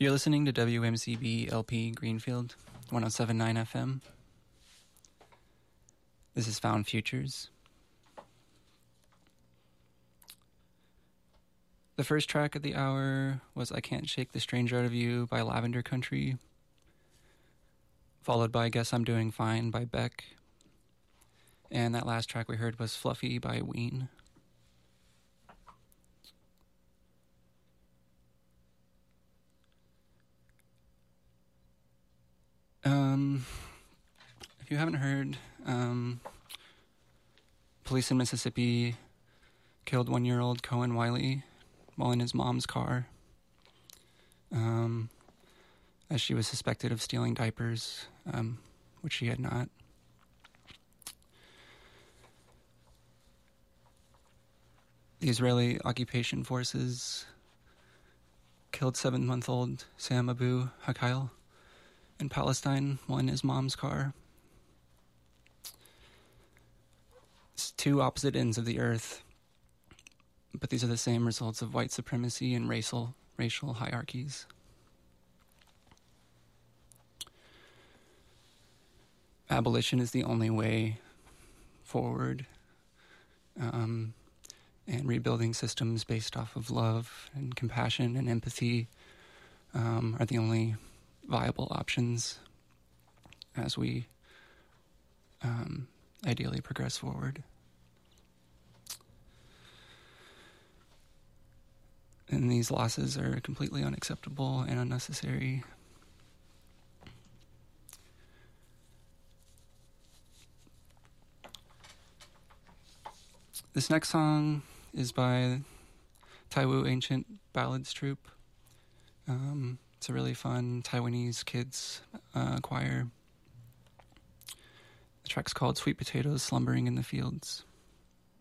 You're listening to WMCB LP Greenfield, 107.9 FM. This is Found Futures. The first track of the hour was I Can't Shake the Stranger Out of You by Lavender Country, followed by Guess I'm Doing Fine by Beck. And that last track we heard was Fluffy by Ween. If you haven't heard, police in Mississippi killed 1-year-old Cohen Wiley while in his mom's car, as she was suspected of stealing diapers, which she had not. The Israeli occupation forces killed 7-month-old Sam Abu Hakail in Palestine while in his mom's car. It's two opposite ends of the earth, but these are the same results of white supremacy and racial hierarchies. Abolition is the only way forward, and rebuilding systems based off of love and compassion and empathy are the only viable options as we ideally progress forward. And these losses are completely unacceptable and unnecessary. This next song is by Taiwu Ancient Ballads Troupe. It's a really fun Taiwanese kids choir. The track's called Sweet Potatoes Slumbering in the Fields.